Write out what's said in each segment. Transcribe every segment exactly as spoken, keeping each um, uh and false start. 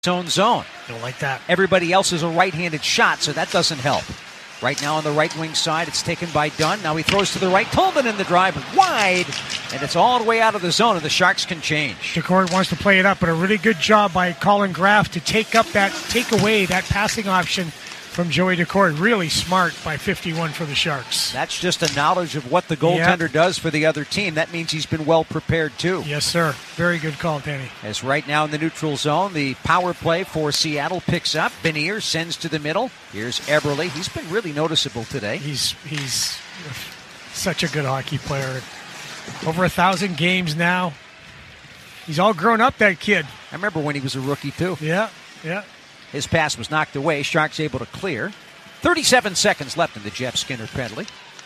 own zone. Don't like that. Everybody else is a right-handed shot, so that doesn't help. Right now on the right wing side, it's taken by Dunn. Now he throws to the right. Tolman in the drive, wide, and it's all the way out of the zone, and the Sharks can change. Decord wants to play it up, but a really good job by Colin Graff to take up that, take away that passing option from Joey Decord. Really smart by fifty-one for the Sharks. That's just a knowledge of what the goaltender yep. does for the other team. That means he's been well prepared too. Yes, sir. Very good call, Penny. As right now in the neutral zone, the power play for Seattle picks up. Beniers sends to the middle. Here's Eberle. He's been really noticeable today. He's he's such a good hockey player. Over a thousand games now. He's all grown up, that kid. I remember when he was a rookie too. Yeah, yeah. His pass was knocked away. Sharks able to clear. thirty-seven seconds left in the Jeff Skinner penalty.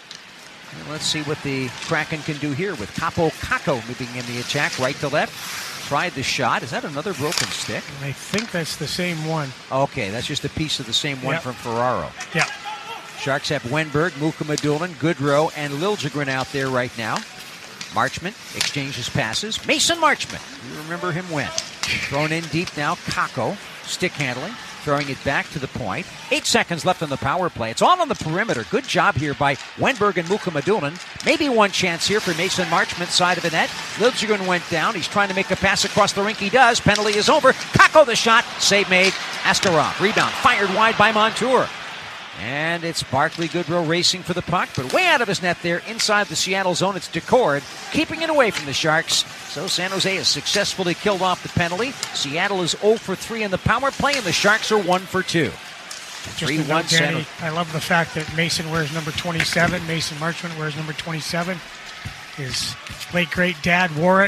And let's see what the Kraken can do here with Capo Caco moving in the attack, right to left. Tried the shot. Is that another broken stick? I think that's the same one. Okay, that's just a piece of the same one yep. from Ferraro. Yeah. Sharks have Wenberg, Mukhamadullin, Goodrow, and Liljegren out there right now. Marchment exchanges passes. Mason Marchment. You remember him when? Thrown in deep now. Caco. Stick handling, throwing it back to the point. Eight seconds left on the power play. It's all on the perimeter. Good job here by Wenberg and Mukhamadullin. Maybe one chance here for Mason Marchment, side of the net. Liljegren went down. He's trying to make a pass across the rink. He does. Penalty is over. Caco the shot. Save made. Askarov. Rebound. Fired wide by Montour. And it's Barclay Goodrow racing for the puck, but way out of his net there inside the Seattle zone. It's Decord keeping it away from the Sharks. So San Jose has successfully killed off the penalty. Seattle is zero for three in the power play, and the Sharks are one for two. three one Danny, I love the fact that Mason wears number twenty-seven. Mason Marchment wears number twenty-seven. His late great dad wore it,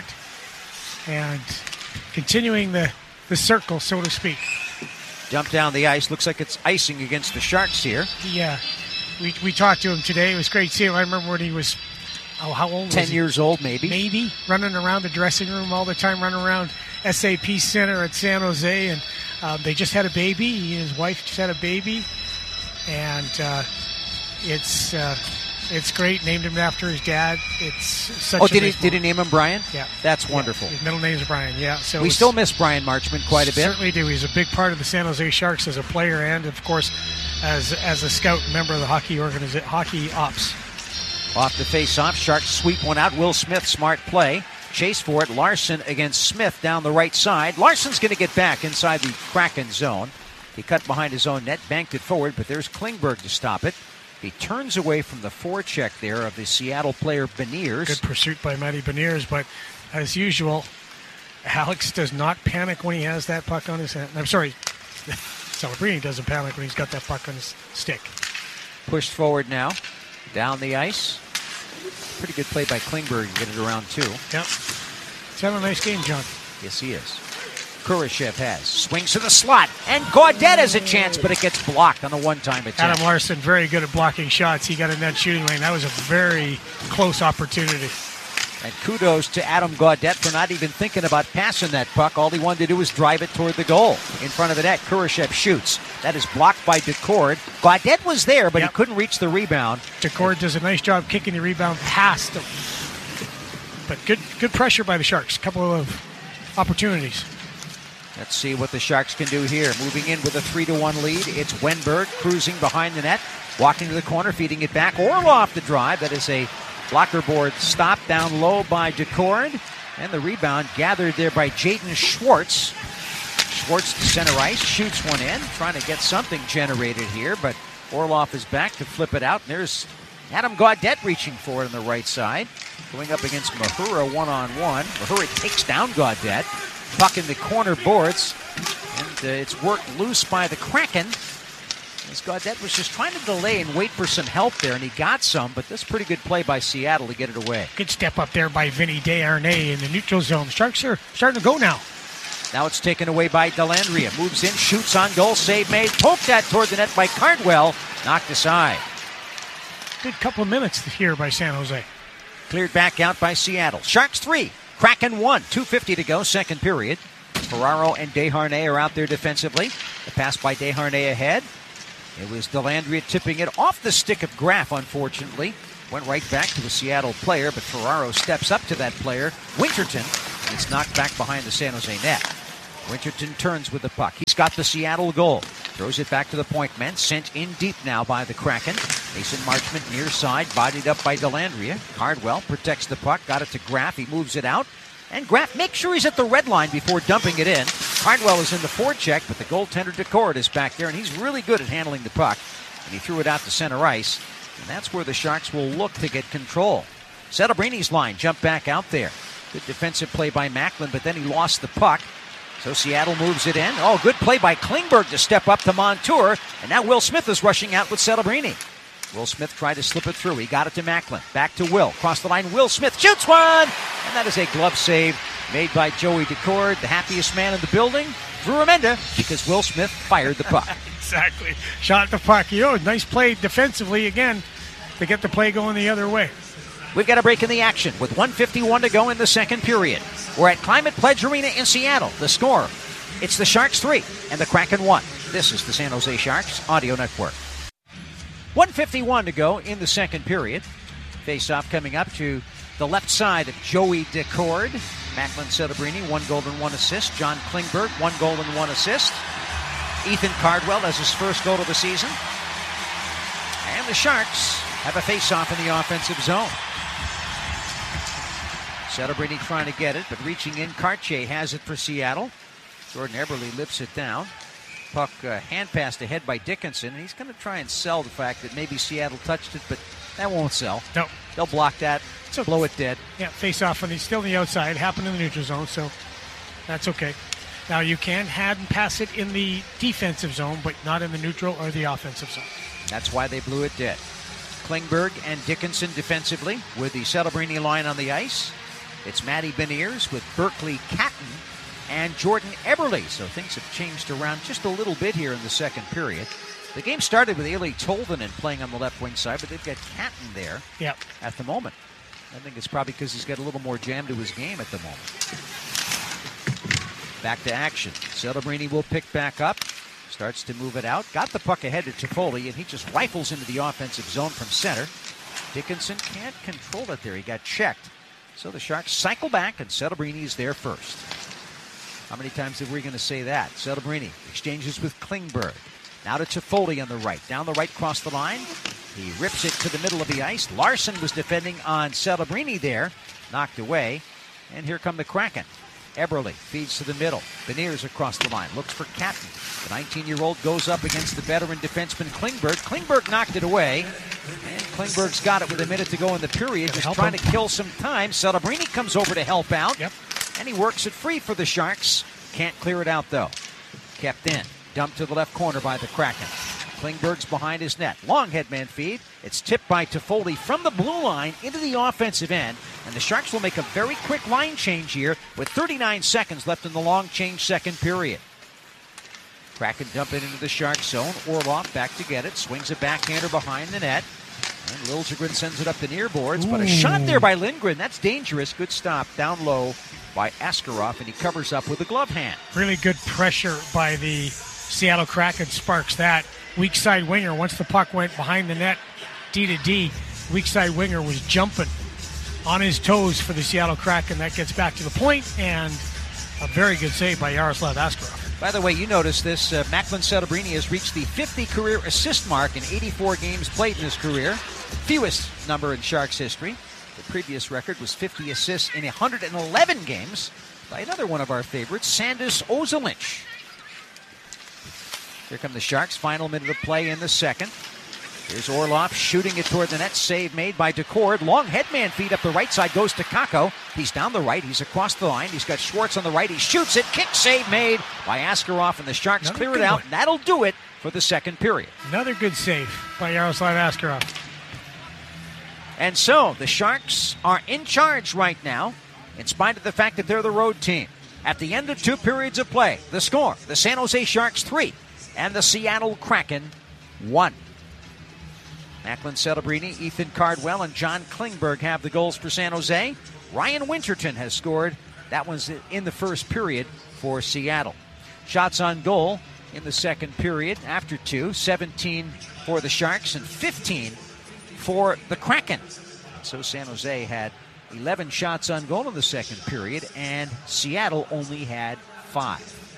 and continuing the, the circle, so to speak. Jump down the ice. Looks like it's icing against the Sharks here. Yeah. We we talked to him today. It was great seeing him. I remember when he was, oh, how old was Ten he? years old, maybe. Maybe. Running around the dressing room all the time, running around S A P Center at San Jose. And um, they just had a baby. He and his wife just had a baby. And uh, it's uh, it's great. Named him after his dad. It's such oh, a did nice he did he name him Brian? Yeah. That's wonderful. Yeah. His middle name is Brian, yeah. So we still miss Brian Marchment quite a bit. Certainly do. He's a big part of the San Jose Sharks as a player and, of course, as as a scout and member of the hockey organiza- hockey ops. Off the face-off, Sharks sweep one out. Will Smith, smart play. Chase for it. Larson against Smith down the right side. Larson's going to get back inside the Kraken zone. He cut behind his own net, banked it forward, but there's Klingberg to stop it. He turns away from the forecheck there of the Seattle player Beniers. Good pursuit by Matty Beniers, but as usual, Alex does not panic when he has that puck on his hand. I'm sorry, Celebrini doesn't panic when he's got that puck on his stick. Pushed forward now, down the ice. Pretty good play by Klingberg to get it around two. Yep. He's having a nice game, John. Yes, he is. Kurashev has. Swings to the slot. And Gaudette has a chance, but it gets blocked on a one-time attack. Adam Larson, very good at blocking shots. He got in that shooting lane. That was a very close opportunity. And kudos to Adam Gaudette for not even thinking about passing that puck. All he wanted to do was drive it toward the goal. In front of the net, Kurashev shoots. That is blocked by Decord. Gaudette was there, but yep. he couldn't reach the rebound. Decord does a nice job kicking the rebound past him. But good, good pressure by the Sharks. A couple of opportunities. Let's see what the Sharks can do here. Moving in with a three to one lead. It's Wenberg cruising behind the net. Walking to the corner, feeding it back. Orlov the drive. That is a blocker board stop down low by Decord. And the rebound gathered there by Jaden Schwartz. Schwartz to center ice. Shoots one in. Trying to get something generated here. But Orlov is back to flip it out. And there's Adam Gaudette reaching for it on the right side. Going up against Mahura one-on-one. Mahura takes down Gaudette. Puck in the corner boards, and uh, it's worked loose by the Kraken. As Gaudette was just trying to delay and wait for some help there, and he got some, but that's pretty good play by Seattle to get it away. Good step up there by Vinny Desharnais in the neutral zone. Sharks are starting to go now. Now it's taken away by Dellandrea. Moves in, shoots on goal, save made. Poked that toward the net by Cardwell. Knocked aside. Good couple of minutes here by San Jose. Cleared back out by Seattle. Sharks three. Kraken one, two fifty to go, second period. Ferraro and Desharnais are out there defensively. The pass by Desharnais ahead. It was Dellandrea tipping it off the stick of Graff, unfortunately. Went right back to the Seattle player, but Ferraro steps up to that player, Winterton, and it's knocked back behind the San Jose net. Winterton turns with the puck. He's got the Seattle goal. Throws it back to the point men. Sent in deep now by the Kraken. Mason Marchment near side, bodied up by Delandria. Cardwell protects the puck. Got it to Graff. He moves it out. And Graff makes sure he's at the red line before dumping it in. Cardwell is in the forecheck, but the goaltender Decord is back there, and he's really good at handling the puck. And he threw it out to center ice. And that's where the Sharks will look to get control. Settlebrini's line jumped back out there. Good defensive play by Macklin, but then he lost the puck. So Seattle moves it in. Oh, good play by Klingberg to step up to Montour. And now Will Smith is rushing out with Settebrini. Will Smith tried to slip it through. He got it to Macklin. Back to Will. Cross the line. Will Smith shoots one. And that is a glove save made by Joey Decord, the happiest man in the building. Drew Remenda, because Will Smith fired the puck. Exactly. Shot the puck. You know, nice play defensively again to get the play going the other way. We've got a break in the action with one fifty-one to go in the second period. We're at Climate Pledge Arena in Seattle. The score, it's the Sharks three and the Kraken one. This is the San Jose Sharks Audio Network. one fifty-one to go in the second period. Face-off coming up to the left side of Joey Decord. Macklin Settebrini, one goal and one assist. John Klingberg, one goal and one assist. Ethan Cardwell has his first goal of the season. And the Sharks have a face-off in the offensive zone. Settebrini trying to get it, but reaching in. Cartier has it for Seattle. Jordan Eberle lifts it down. Puck uh, hand passed ahead by Dickinson, and he's going to try and sell the fact that maybe Seattle touched it, but that won't sell. No. They'll block that, so, blow it dead. Yeah, face off, and he's still on the outside. Happened in the neutral zone, so that's okay. Now you can hand and pass it in the defensive zone, but not in the neutral or the offensive zone. That's why they blew it dead. Klingberg and Dickinson defensively with the Settebrini line on the ice. It's Matty Beniers with Berkeley Catton and Jordan Eberle. So things have changed around just a little bit here in the second period. The game started with Eeli Tolvanen playing on the left wing side, but they've got Catton there yep. at the moment. I think it's probably because he's got a little more jam to his game at the moment. Back to action. Settebrini will pick back up. Starts to move it out. Got the puck ahead to Toffoli, and he just rifles into the offensive zone from center. Dickinson can't control it there. He got checked. So the Sharks cycle back, and Settebrini is there first. How many times are we going to say that? Settebrini exchanges with Klingberg. Now to Toffoli on the right. Down the right, cross the line. He rips it to the middle of the ice. Larson was defending on Settebrini there. Knocked away. And here come the Kraken. Eberle feeds to the middle. Beniers across the line. Looks for Catton. The nineteen-year-old goes up against the veteran defenseman Klingberg. Klingberg knocked it away. And Klingberg's got it with a minute to go in the period. Just trying him. to kill some time. Settebrini comes over to help out. Yep. And he works it free for the Sharks. Can't clear it out, though. Kept in. Dumped to the left corner by the Kraken. Klingberg's behind his net. Long headman feed. It's tipped by Toffoli from the blue line into the offensive end. And the Sharks will make a very quick line change here with thirty-nine seconds left in the long change second period. Kraken dump it into the Sharks zone. Orlov back to get it. Swings a backhander behind the net. And Liljegren sends it up the near boards. Ooh. But a shot there by Lindgren. That's dangerous. Good stop down low by Askarov. And he covers up with a glove hand. Really good pressure by the Seattle Kraken. Sparks that. Weak side winger, once the puck went behind the net, D to D, weak side winger was jumping on his toes for the Seattle Kraken. That gets back to the point, and a very good save by Yaroslav Askarov. By the way, you noticed this. Uh, Macklin Settebrini has reached the fifty career assist mark in eighty-four games played in his career. Fewest number in Sharks history. The previous record was fifty assists in one hundred eleven games by another one of our favorites, Sandis Ozolinsh. Here come the Sharks. Final minute of play in the second. Here's Orlov shooting it toward the net. Save made by Decord. Long headman feed up the right side goes to Kakko. He's down the right. He's across the line. He's got Schwartz on the right. He shoots it. Kick save made by Askarov, and the Sharks Another clear it out. And that'll do it for the second period. Another good save by Yaroslav Askarov. And so the Sharks are in charge right now, in spite of the fact that they're the road team. At the end of two periods of play, the score, the San Jose Sharks three. And the Seattle Kraken, one. Macklin Settebrini, Ethan Cardwell, and John Klingberg have the goals for San Jose. Ryan Winterton has scored. That one's in the first period for Seattle. Shots on goal in the second period after two. seventeen for the Sharks and fifteen for the Kraken. So San Jose had eleven shots on goal in the second period, and Seattle only had five.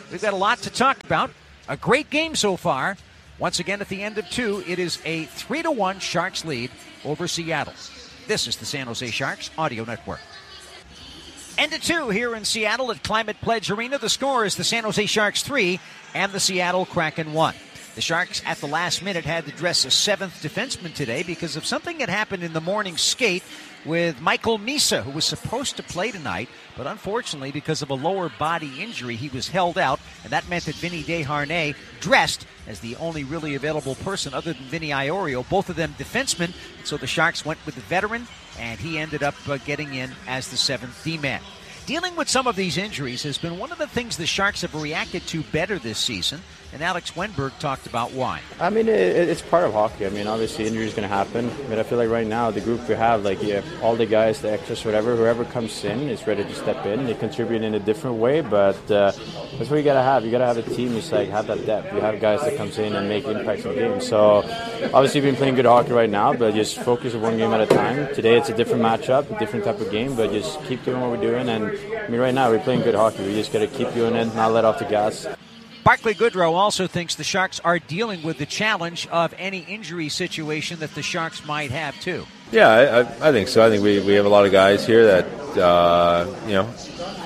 We've got a lot to talk about. A great game so far. Once again, at the end of two, it is a three to one Sharks lead over Seattle. This is the San Jose Sharks Audio Network. End of two here in Seattle at Climate Pledge Arena. The score is the San Jose Sharks three and the Seattle Kraken one. The Sharks, at the last minute, had to dress a seventh defenseman today because of something that happened in the morning skate with Michael Misa, who was supposed to play tonight, but unfortunately, because of a lower body injury, he was held out, and that meant that Vinny Desharnais dressed as the only really available person other than Vinny Iorio, both of them defensemen, so the Sharks went with the veteran, and he ended up uh, getting in as the seventh D-man. Dealing with some of these injuries has been one of the things the Sharks have reacted to better this season, and Alex Wennberg talked about why. I mean, it, it's part of hockey. I mean, obviously injury is going to happen, but I feel like right now the group we have, like yeah, all the guys, the extras, whatever, whoever comes in is ready to step in. They contribute in a different way, but uh, that's what you got to have. You got to have a team who's like have that depth. You have guys that comes in and make impacts in games. So obviously we've been playing good hockey right now, but just focus on one game at a time. Today it's a different matchup, a different type of game, but just keep doing what we're doing. And I mean, right now we're playing good hockey. We just got to keep doing it, not let off the gas. Barclay Goodrow also thinks the Sharks are dealing with the challenge of any injury situation that the Sharks might have, too. Yeah, I, I think so. I think we, we have a lot of guys here that, uh, you know,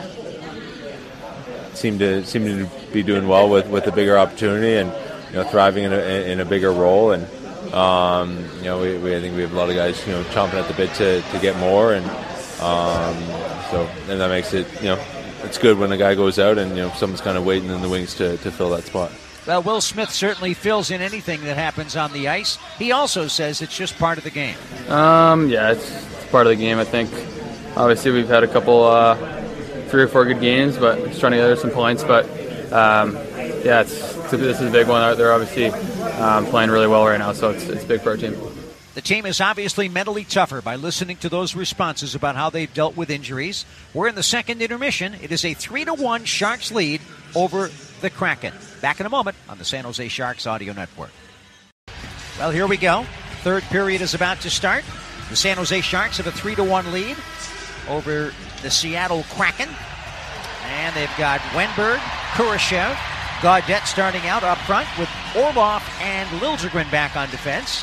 seem to seem to be doing well with, with a bigger opportunity and, you know, thriving in a, in a bigger role. And, um, you know, we, we I think we have a lot of guys, you know, chomping at the bit to, to get more. And um, so and that makes it, you know, it's good when a guy goes out and, you know, someone's kind of waiting in the wings to, to fill that spot. Well, Will Smith certainly fills in anything that happens on the ice. He also says it's just part of the game. Um, yeah, it's, it's part of the game, I think. Obviously, we've had a couple, uh, three or four good games, but just trying to gather some points. But, um, yeah, it's, it's this is a big one. They're obviously um, playing really well right now, so it's, it's big for our team. The team is obviously mentally tougher by listening to those responses about how they've dealt with injuries. We're in the second intermission. It is a three to one Sharks lead over the Kraken. Back in a moment on the San Jose Sharks Audio Network. Well, here we go. Third period is about to start. The San Jose Sharks have a three to one lead over the Seattle Kraken. And they've got Wennberg, Kurashev, Gaudette starting out up front with Orlov and Liljegren back on defense.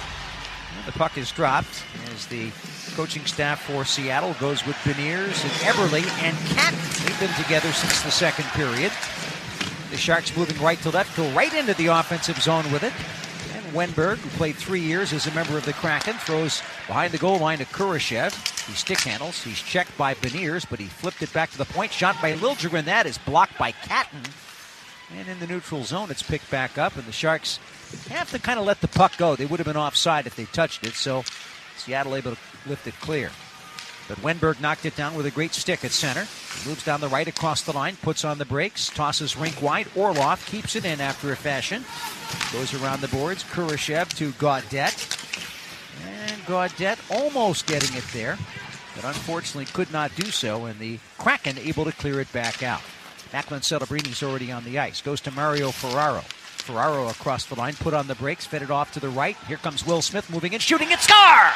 The puck is dropped as the coaching staff for Seattle goes with Beniers and Eberle and Catton. They've been together since the second period. The Sharks moving right to left, go right into the offensive zone with it. And Wennberg, who played three years as a member of the Kraken, throws behind the goal line to Kurashev. He stick handles. He's checked by Beniers, but he flipped it back to the point. Shot by Liljegren. That is blocked by Catton. And in the neutral zone, it's picked back up, and the Sharks have to kind of let the puck go. They would have been offside if they touched it, so Seattle able to lift it clear. But Wennberg knocked it down with a great stick at center. He moves down the right across the line, puts on the brakes, tosses rink wide. Orlov keeps it in after a fashion. Goes around the boards. Kurashev to Gaudette. And Gaudette almost getting it there, but unfortunately could not do so, and the Kraken able to clear it back out. Macklin Celebrini's already on the ice. Goes to Mario Ferraro. Ferraro across the line, put on the brakes, fed it off to the right. Here comes Will Smith moving in, shooting it, score!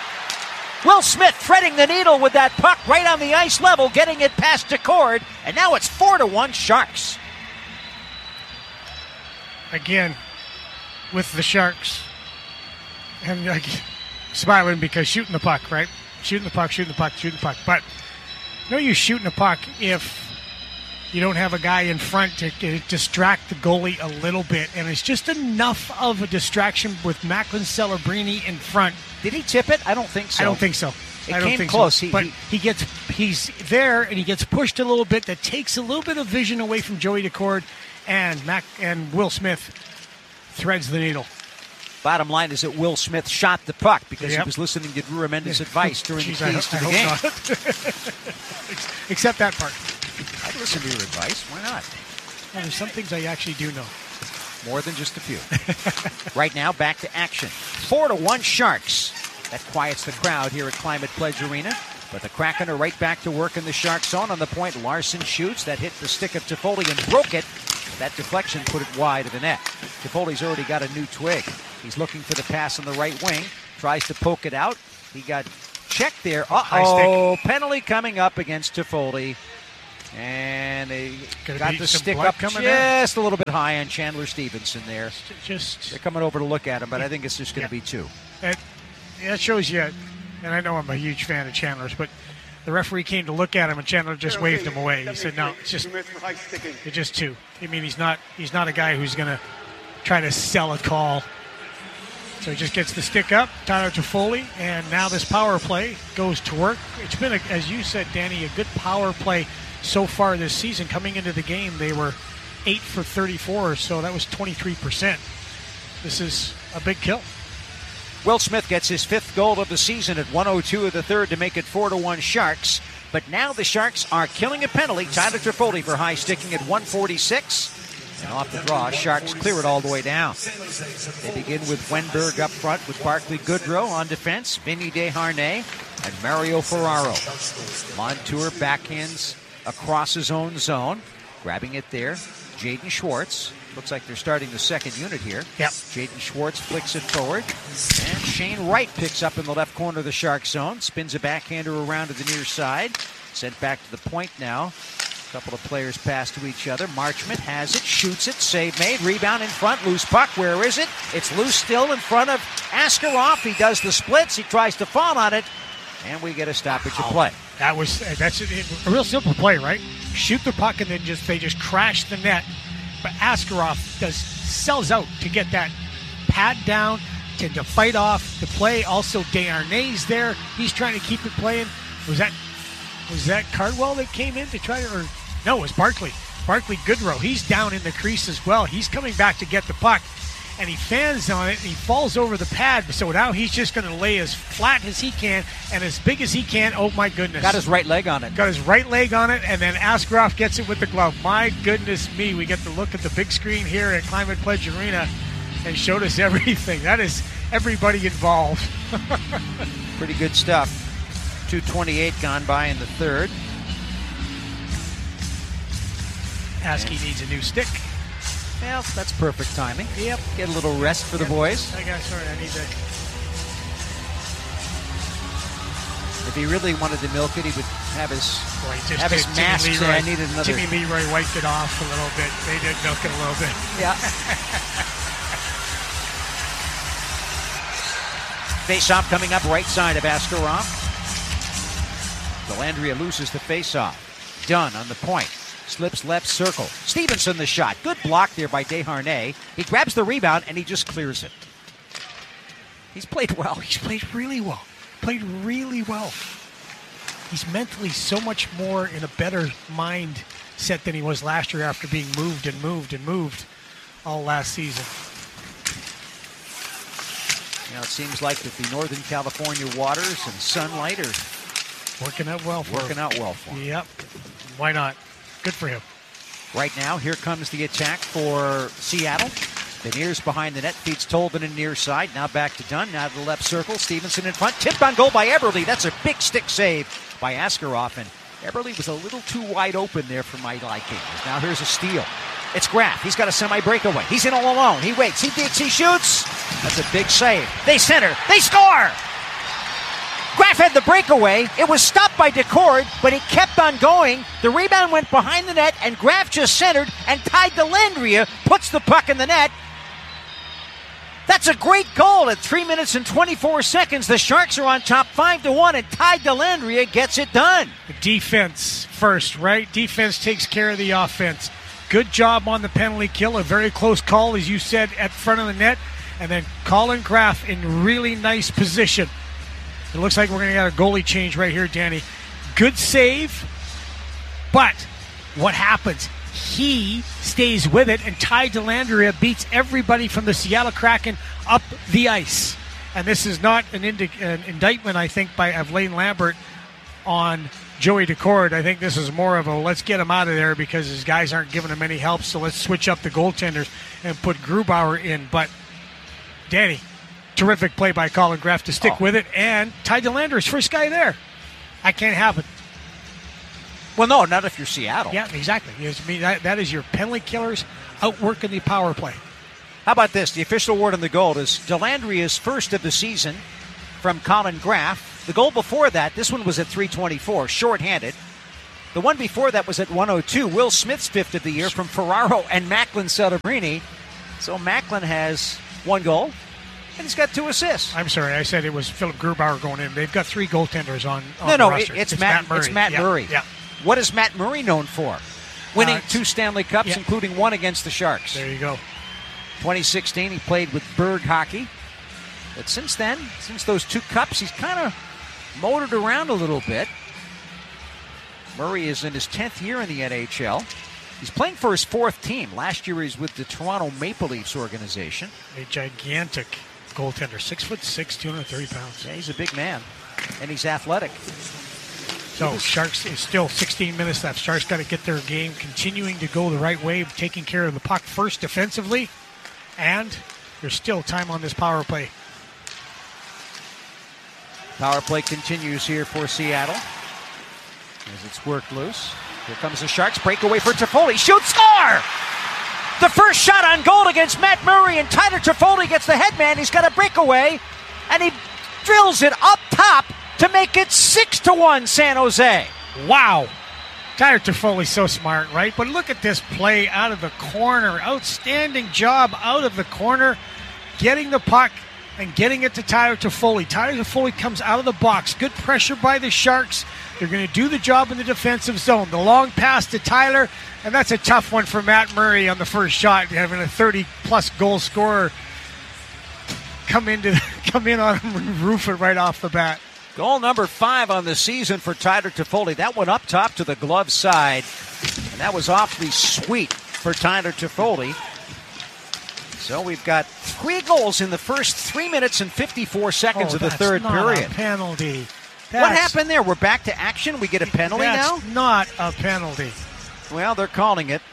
Will Smith threading the needle with that puck right on the ice level, getting it past Decord, and now it's four to one Sharks. Again, with the Sharks, and like, smiling because shooting the puck, right? Shooting the puck, shooting the puck, shooting the puck. But no use shooting the puck if you don't have a guy in front to, to distract the goalie a little bit, and it's just enough of a distraction with Macklin Celebrini in front. Did he tip it? I don't think so. I don't think so. It I don't came think close. So. He, but he, he gets he's there and he gets pushed a little bit. That takes a little bit of vision away from Joey Decord, and Mac and Will Smith threads the needle. Bottom line is that Will Smith shot the puck because yep. he was listening to Drew Remendes' advice during Jeez, the keys I, to I the game. Not. Except that part. I'd listen to your advice. Why not? Well, there's some things I actually do know. More than just a few. Right now, back to action. Four to one Sharks. That quiets the crowd here at Climate Pledge Arena. But the Kraken are right back to work in the Shark zone. On the point, Larson shoots. That hit the stick of Toffoli and broke it. That deflection put it wide of the net. Toffoli's already got a new twig. He's looking for the pass on the right wing. Tries to poke it out. He got checked there. Uh-oh. Penalty coming up against Toffoli. And they Gonna got be the some stick blood up coming just a little bit high on Chandler Stevenson there. Just They're coming over to look at him, but I think it's just going to Yeah. be two. That, that shows you, and I know I'm a huge fan of Chandler's, but the referee came to look at him, and Chandler just waved him away. He said, "No, it's just it's just two." I mean, he's not he's not a guy who's going to try to sell a call. So he just gets the stick up, Tyler Toffoli, and now this power play goes to work. It's been, a, as you said, Danny, a good power play so far this season. Coming into the game, they were eight for thirty-four, so that was twenty-three percent. This is a big kill. Will Smith gets his fifth goal of the season at one oh two of the third to make it four to one Sharks. But now the Sharks are killing a penalty. Tyler Toffoli for high sticking at one forty-six. And off the draw, Sharks clear it all the way down. They begin with Wenberg up front with Barclay Goodrow on defense, Vinny Desharnais, and Mario Ferraro. Montour backhands across his own zone. Grabbing it there, Jaden Schwartz. Looks like they're starting the second unit here. Yep. Jaden Schwartz flicks it forward. And Shane Wright picks up in the left corner of the Sharks zone. Spins a backhander around to the near side. Sent back to the point now. A couple of players pass to each other. Marchment has it, shoots it, save made, rebound in front, loose puck. Where is it? It's loose still in front of Askarov. He does the splits. He tries to fall on it. And we get a stoppage of play. That was that's a, a real simple play, right? Shoot the puck and then just they just crash the net. But Askarov does sells out to get that pad down, to, to fight off the play. Also, Desharnais there. He's trying to keep it playing. Was that was that Cardwell that came in to try to? Or no, it was Barclay. Barclay Goodrow. He's down in the crease as well. He's coming back to get the puck. And he fans on it, and he falls over the pad. So now he's just going to lay as flat as he can and as big as he can. Oh, my goodness. Got his right leg on it. Got his right leg on it, and then Askarov gets it with the glove. My goodness me, we get to look at the big screen here at Climate Pledge Arena and showed us everything. That is everybody involved. Pretty good stuff. two twenty-eight gone by in the third. Askey needs a new stick. Well, that's perfect timing. Yep. Get a little rest for the boys. I got sorry, I need to. If he really wanted to milk it, he would have his Boy, just have his Jimmy mask say, Leroy, I needed another. Jimmy Leroy wiped it off a little bit. They did milk it a little bit. Yeah. Face-off coming up right side of Askarov. Dellandrea loses the face-off. Dunn on the point. Slips left circle. Stevenson the shot. Good block there by Desharnais. He grabs the rebound and he just clears it. He's played well. He's played really well. Played really well. He's mentally so much more in a better mindset than he was last year after being moved and moved and moved all last season. Now it seems like that the Northern California waters and sunlight are working out well for working him. out well for him. Yep. Why not? Good for him. Right now, here comes the attack for Seattle. Beniers behind the net, feeds Tolvanen near side. Now back to Dunn, now to the left circle. Stevenson in front, tipped on goal by Eberle. That's a big stick save by Askarov, and Eberle was a little too wide open there for my liking. Now here's a steal. It's Graf. He's got a semi-breakaway. He's in all alone. He waits. He digs. He shoots. That's a big save. They center. They score! Graf had the breakaway. It was stopped by Decord, but he kept on going. The rebound went behind the net, and Graf just centered and tied Dellandrea, puts the puck in the net. That's a great goal at three minutes and twenty-four seconds. The Sharks are on top five to one, and Ty Dellandrea gets it done. Defense first, right? Defense takes care of the offense. Good job on the penalty kill. A very close call, as you said, at front of the net. And then Colin Graf in really nice position. It looks like we're going to get a goalie change right here, Danny. Good save, but what happens? He stays with it, and Ty Dellandrea beats everybody from the Seattle Kraken up the ice. And this is not an, indi- an indictment, I think, by of Lane Lambert on Joey Decord. I think this is more of a let's get him out of there because his guys aren't giving him any help, so let's switch up the goaltenders and put Grubauer in. But, Danny, terrific play by Colin Graf to stick oh. with it, and Ty Dellandrea's first guy there. I can't have it. Well, no, not if you're Seattle. Yeah, exactly. Yes, I mean, that, that is your penalty killers outworking the power play. How about this? The official word on the goal is Dellandrea's first of the season from Colin Graf. The goal before that, this one was at three twenty-four, shorthanded. The one before that was at one oh two. Will Smith's fifth of the year from Ferraro and Macklin Celebrini. So Macklin has one goal, and he's got two assists. I'm sorry, I said it was Philip Grubauer going in. They've got three goaltenders on, on no, the no, roster. it, it's, it's Matt, Matt Murray. It's Matt yeah, Murray. Yeah. What is Matt Murray known for? Winning Uh, two Stanley Cups, yeah. including one against the Sharks. There you go. twenty sixteen, he played with Berg Hockey. But since then, since those two cups, he's kind of motored around a little bit. Murray is in his tenth year in the N H L. He's playing for his fourth team. Last year he was with the Toronto Maple Leafs organization. A gigantic goaltender, six foot six, two hundred thirty pounds. Yeah, he's a big man, and he's athletic. So Sharks is still sixteen minutes left. Sharks got to get their game continuing to go the right way, taking care of the puck first defensively, and there's still time on this power play. Power play continues here for Seattle as it's worked loose. Here comes the Sharks. Breakaway for Toffoli. Shoot, score! The first shot on goal against Matt Murray, and Tyler Toffoli gets the headman. He's got a breakaway, and he drills it up top to make it six to one San Jose. Wow. Tyler Toffoli's so smart, right? But look at this play out of the corner. Outstanding job out of the corner, getting the puck and getting it to Tyler Toffoli. Tyler Toffoli comes out of the box. Good pressure by the Sharks. They're going to do the job in the defensive zone. The long pass to Tyler, and that's a tough one for Matt Murray on the first shot, having a thirty-plus goal scorer come into come in on him and roof it right off the bat. Goal number five on the season for Tyler Toffoli. That one up top to the glove side, and that was awfully sweet for Tyler Toffoli. So we've got three goals in the first three minutes and fifty-four seconds oh, of the that's third not period. A penalty. What That's, happened there? We're back to action. We get a penalty that's now? Not a penalty. Well, they're calling it.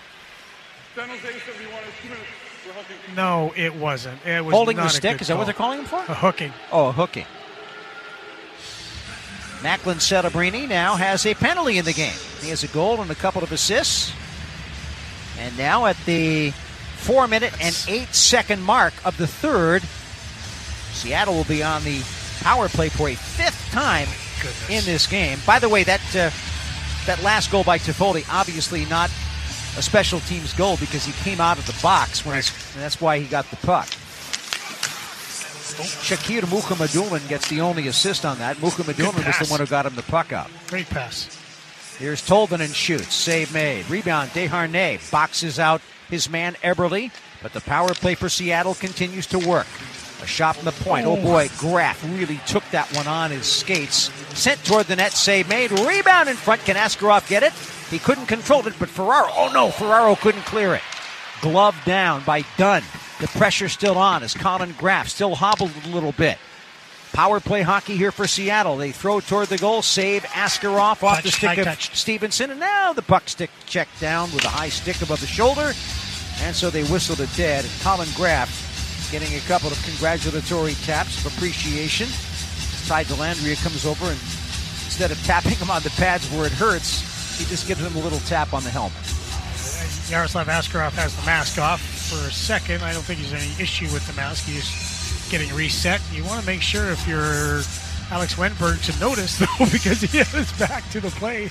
No, it wasn't. It was Holding not the a stick? good Is that what call. they're calling him for? A hooking. Oh, a hooking. Macklin Celebrini now has a penalty in the game. He has a goal and a couple of assists. And now at the four minute and eight second mark of the third, Seattle will be on the power play for a fifth time Goodness. in this game. By the way, that uh, that last goal by Toffoli, obviously not a special teams goal because he came out of the box, when right. and that's why he got the puck. Shakir Mukhamadullin gets the only assist on that. Mukhamadullin was the one who got him the puck up. Great pass. Here's Tolvanen shoots. Save made. Rebound, Desharnais boxes out his man Eberle, but the power play for Seattle continues to work. A shot from the point. Oh, boy, Graf really took that one on his skates. Sent toward the net, save made. Rebound in front. Can Askarov get it? He couldn't control it, but Ferraro, oh no, Ferraro couldn't clear it. Glove down by Dunn. The pressure still on as Colin Graf still hobbled a little bit. Power play hockey here for Seattle. They throw toward the goal, save Askarov off Touch, the stick of touch. Stevenson, and now the puck stick checked down with a high stick above the shoulder, and so they whistled it dead. And Colin Graf getting a couple of congratulatory taps of appreciation. Ty Dellandrea comes over, and instead of tapping him on the pads where it hurts, he just gives him a little tap on the helmet. Yaroslav Askarov has the mask off for a second. I don't think there's any issue with the mask. He's getting reset. You want to make sure if you're Alex Wenberg to notice, though, because he is back to the play.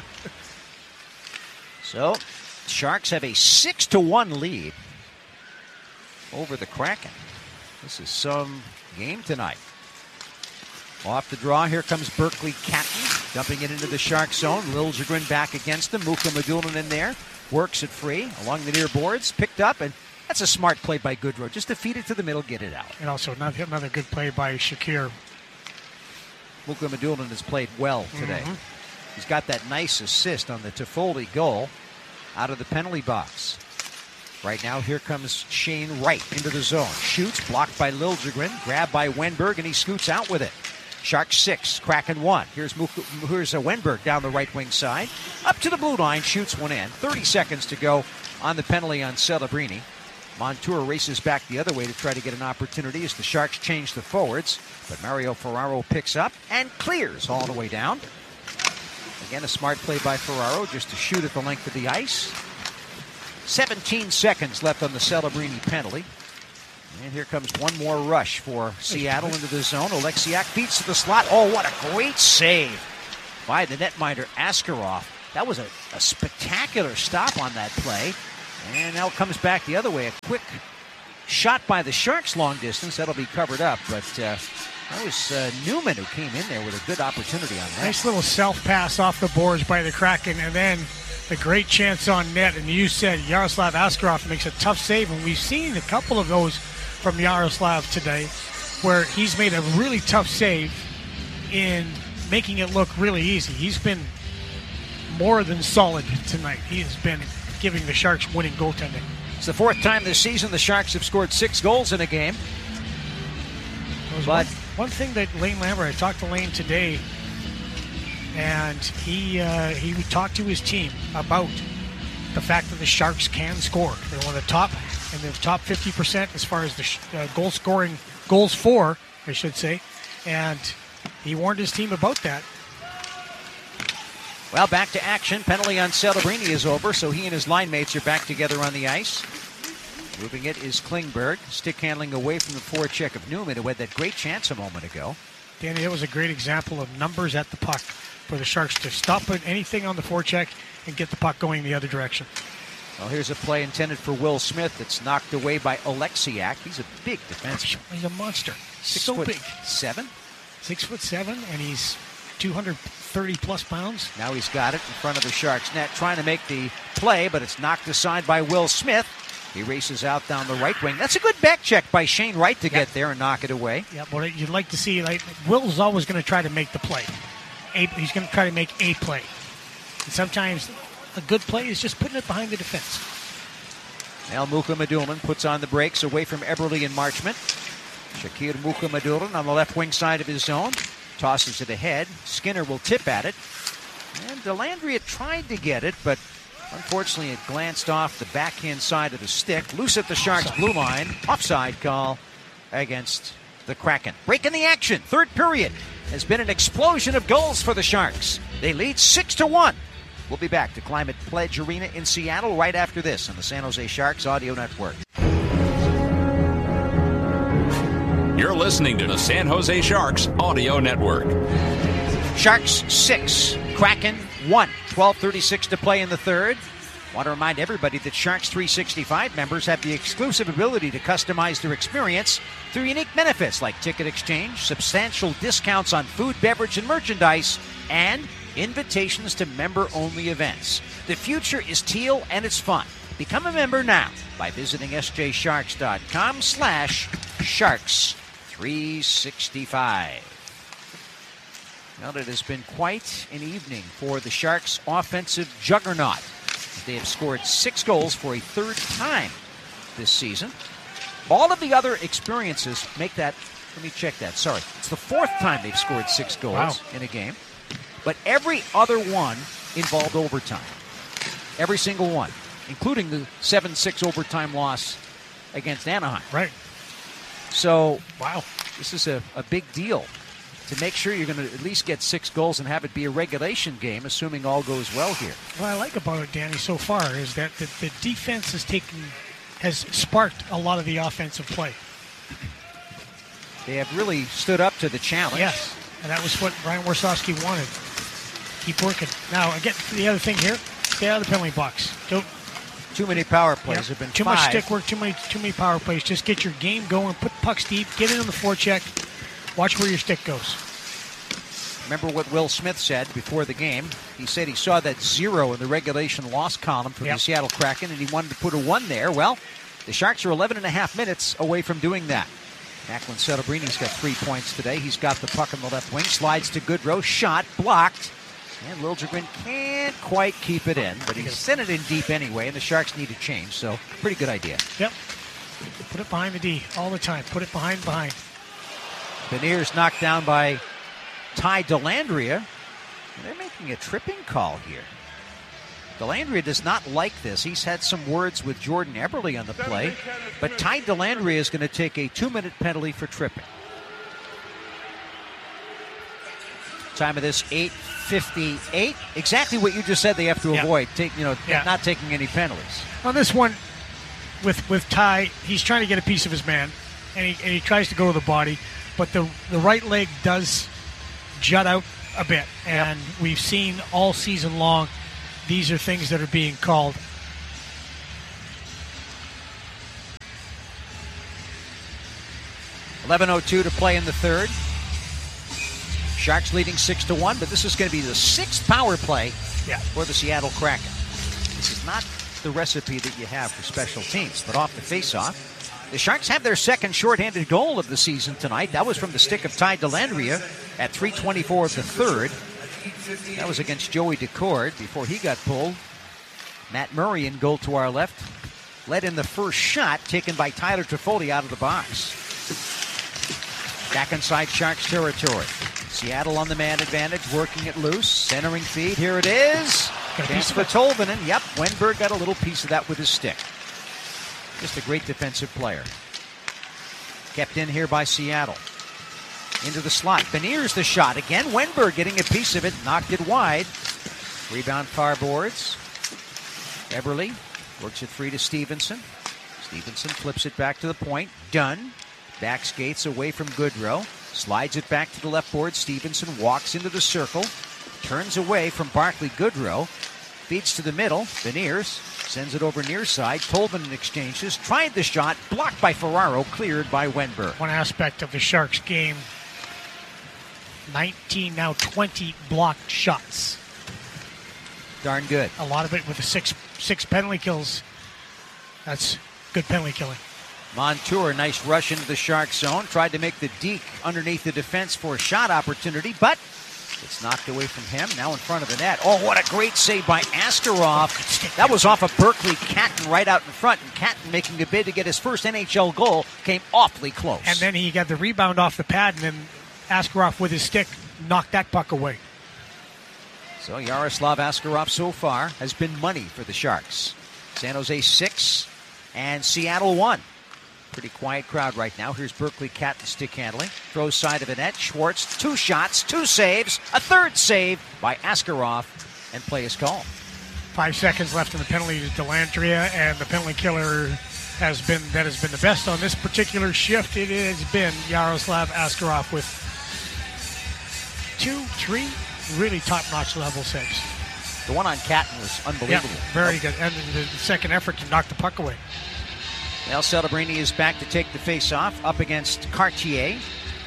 So, Sharks have a six to one lead over the Kraken. This is some game tonight. Off the draw, here comes Berkeley Catton, dumping it into the Shark zone. Liljegren back against him. Mukhamadullin in there, works it free along the near boards, picked up, and that's a smart play by Goodrow. Just to feed it to the middle, get it out. And also another, another good play by Shakir. Mukhamadullin has played well today. Mm-hmm. He's got that nice assist on the Toffoli goal out of the penalty box. Right now, here comes Shane Wright into the zone. Shoots, blocked by Liljegren, grabbed by Wenberg, and he scoots out with it. Sharks six, Kraken one. Here's Muk- here's a Wenberg down the right wing side. Up to the blue line, shoots one in. thirty seconds to go on the penalty on Celebrini. Montour races back the other way to try to get an opportunity as the Sharks change the forwards. But Mario Ferraro picks up and clears all the way down. Again, a smart play by Ferraro just to shoot at the length of the ice. seventeen seconds left on the Celebrini penalty. And here comes one more rush for Seattle into the zone. Oleksiak beats to the slot. Oh, what a great save by the netminder Askarov. That was a, a spectacular stop on that play. And now it comes back the other way. A quick shot by the Sharks long distance. That'll be covered up. But uh, that was uh, Newman who came in there with a good opportunity on that. Nice little self-pass off the boards by the Kraken. And then the great chance on net. And you said Yaroslav Askarov makes a tough save. And we've seen a couple of those from Yaroslav today where he's made a really tough save in making it look really easy. He's been more than solid tonight. He has been giving the Sharks winning goaltending. It's the fourth time this season the Sharks have scored six goals in a game. But one, one thing that Lane Lambert, I talked to Lane today, and he uh, he talked to his team about the fact that the Sharks can score. They're one of the top, and the top fifty percent as far as the sh- uh, goal scoring, goals for, I should say, and he warned his team about that. Well, back to action. Penalty on Celebrini is over, so he and his line mates are back together on the ice. Moving it is Klingberg. Stick handling away from the forecheck of Newman, who had that great chance a moment ago. Danny, that was a great example of numbers at the puck for the Sharks to stop putting anything on the forecheck and get the puck going the other direction. Well, here's a play intended for Will Smith that's knocked away by Oleksiak. He's a big defenseman. He's a monster. Six so foot big. Seven? Six foot seven, and he's two hundred thirty plus pounds. Now he's got it in front of the Sharks net, trying to make the play, but it's knocked aside by Will Smith. He races out down the right wing. That's a good back check by Shane Wright to yep. get there and knock it away. Yeah, but you'd like to see, like, Will's always going to try to make the play. A, he's going to try to make a play. And sometimes a good play is just putting it behind the defense. Now Mukhamadullin puts on the brakes away from Eberle and Marchment. Shakir Mukhamadullin on the left wing side of his zone. Tosses it ahead. Skinner will tip at it. And Dellandrea tried to get it, but unfortunately it glanced off the backhand side of the stick. Loose at the Sharks' blue line. Offside call against the Kraken. Breaking the action. Third period has been an explosion of goals for the Sharks. They lead six to one. We'll be back to Climate Pledge Arena in Seattle right after this on the San Jose Sharks Audio Network. You're listening to the San Jose Sharks Audio Network. Sharks six, Kraken one. twelve thirty-six to play in the third. Want to remind everybody that Sharks three sixty-five members have the exclusive ability to customize their experience through unique benefits like ticket exchange, substantial discounts on food, beverage, and merchandise, and invitations to member-only events. The future is teal and it's fun. Become a member now by visiting sjsharks.com slash sharks. three sixty-five. Well, it has been quite an evening for the Sharks' offensive juggernaut. They have scored six goals for a third time this season. All of the other experiences make that, let me check that, sorry. It's the fourth time they've scored six goals wow. in a game. But every other one involved overtime. Every single one, including the seven six overtime loss against Anaheim. Right. So, wow, this is a, a big deal to make sure you're going to at least get six goals and have it be a regulation game, assuming all goes well here. What I like about it, Danny, so far is that the, the defense has taken, has sparked a lot of the offensive play. They have really stood up to the challenge. Yes, and that was what Brian Warsawski wanted. Keep working. Now, again, the other thing here, stay out of the penalty box. Don't. Too many power plays Yep. have been too five. much stick work, too many too many power plays. Just get your game going, put pucks deep, get it on the forecheck, watch where your stick goes. Remember what Will Smith said before the game. He said he saw that zero in the regulation loss column for yep. the Seattle Kraken, and he wanted to put a one there. Well, the Sharks are eleven and a half minutes away from doing that. Macklin Celebrini's got three points today. He's got the puck on the left wing, slides to Goodrow, shot, blocked. And Liljegren can't quite keep it in, but he sent it in deep anyway, and the Sharks need a change, so pretty good idea. Yep. Put it behind the D all the time. Put it behind, behind. Beniers knocked down by Ty Dellandrea. They're making a tripping call here. Dellandrea does not like this. He's had some words with Jordan Eberle on the play, but Ty Dellandrea is going to take a two-minute penalty for tripping. Time of this, eight fifty-eight. Exactly what you just said they have to yeah. avoid, take, you know, yeah. not taking any penalties. On this one, with with Ty, he's trying to get a piece of his man, and he, and he tries to go to the body, but the, the right leg does jut out a bit. And yep. we've seen all season long these are things that are being called. eleven oh two to play in the third. Sharks leading six to one, but this is going to be the sixth power play yeah. for the Seattle Kraken. This is not the recipe that you have for special teams, but off the faceoff, the Sharks have their second shorthanded goal of the season tonight. That was from the stick of Ty Dellandrea at three twenty-four of the third. That was against Joey Decord before he got pulled. Matt Murray in goal to our left led in the first shot taken by Tyler Toffoli out of the box. Back inside Sharks territory. Seattle on the man advantage, working it loose. Centering feed, here it is. Chance for Tolvanen. Yep, Wenberg got a little piece of that with his stick. Just a great defensive player. Kept in here by Seattle. Into the slot. Beniers the shot. Again, Wenberg getting a piece of it. Knocked it wide. Rebound far boards. Eberle works it free to Stevenson. Stevenson flips it back to the point. Dunn. Back skates away from Goodrow. Slides it back to the left board. Stevenson walks into the circle. Turns away from Barclay Goodrow. Feeds to the middle. Beniers sends it over near side. Tolvanen exchanges. Tried the shot. Blocked by Ferraro. Cleared by Wenberg. One aspect of the Sharks game. nineteen, now twenty blocked shots. Darn good. A lot of it with the six six penalty kills. That's good penalty killing. Montour, nice rush into the Sharks zone. Tried to make the deke underneath the defense for a shot opportunity, but it's knocked away from him. Now in front of the net. Oh, what a great save by Askarov. That was off of Berkeley Catton right out in front, and Catton making a bid to get his first N H L goal came awfully close. And then he got the rebound off the pad, and then Askarov with his stick knocked that puck away. So Yaroslav Askarov so far has been money for the Sharks. San Jose six and Seattle one. Pretty quiet crowd right now. Here's Berkeley Catton stick handling. Throws side of the net. Schwartz, two shots, two saves, a third save by Askarov, and play is called. Five seconds left in the penalty to Dellandrea, and the penalty killer has been that has been the best on this particular shift. It has been Yaroslav Askarov with two, three really top-notch level saves. The one on Catton was unbelievable. Yeah, very good. And the, the second effort to knock the puck away. Al Celebrini is back to take the face-off up against Cartier.